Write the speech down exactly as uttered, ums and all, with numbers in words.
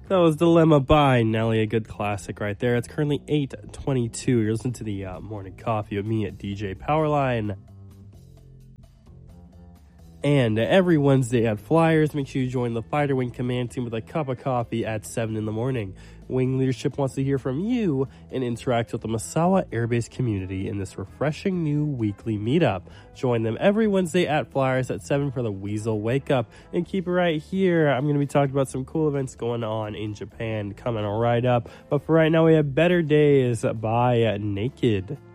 That was Dilemma by Nelly, a good classic right there. It's currently eight twenty-two. You're listening to the uh, Morning Coffee with me at D J Powerline. And every Wednesday at Flyers, make sure you join the Fighter Wing Command Team with a cup of coffee at seven in the morning. Wing Leadership wants to hear from you and interact with the Misawa Air Base community in this refreshing new weekly meetup. Join them every Wednesday at Flyers at seven for the Weasel Wake Up. And keep it right here. I'm going to be talking about some cool events going on in Japan coming right up. But for right now, we have Better Days by Naked.